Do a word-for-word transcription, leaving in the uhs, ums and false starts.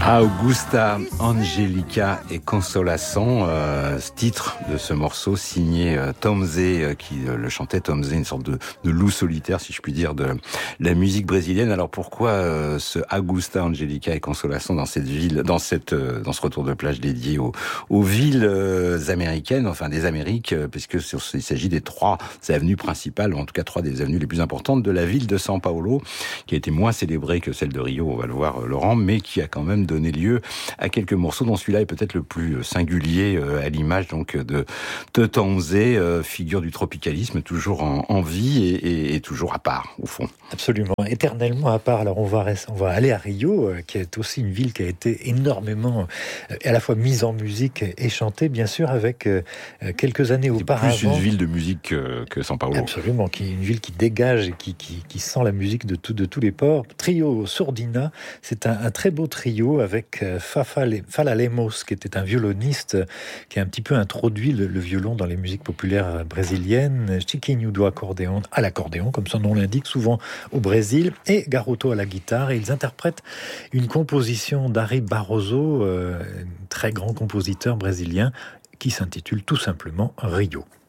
Augusta, Angelica et Consolação, euh, ce titre de ce morceau signé euh, Tom Zé, euh, qui euh, le chantait. Tom Zé, une sorte de, de loup solitaire, si je puis dire, de la musique brésilienne. Alors pourquoi euh, ce Augusta, Angelica et Consolação dans cette ville, dans cette, euh, dans ce retour de plage dédié aux, aux villes euh, américaines, enfin des Amériques, euh, puisque sur, il s'agit des trois avenues principales, ou en tout cas trois des avenues les plus importantes de la ville de São Paulo, qui a été moins célébrée que celle de Rio, on va le voir, euh, Laurent, mais qui a quand même donné lieu à quelques morceaux, dont celui-là est peut-être le plus singulier euh, à l'image donc de, de Tom Zé, euh, figure du tropicalisme, toujours en, en vie et, et, et toujours à part, au fond. Absolument, éternellement à part. Alors on va, on va aller à Rio, euh, qui est aussi une ville qui a été énormément euh, à la fois mise en musique et chantée, bien sûr, avec euh, quelques années C'est auparavant. C'est plus une ville de musique que, que São Paulo. Absolument, qui est une ville qui dégage et qui, qui, qui sent la musique de, tout, de tous les ports. Trio Sordina, c'est un, un très beau trio avec euh, Fala Lemos, qui était un violoniste qui a un petit peu introduit le, le violon dans les musiques populaires brésiliennes, Chiquinho do accordéon, à l'accordéon, comme son nom l'indique, souvent au Brésil, et Garoto à la guitare. Et ils interprètent une composition d'Ari Barroso, euh, très grand compositeur brésilien, qui s'intitule tout simplement Rio.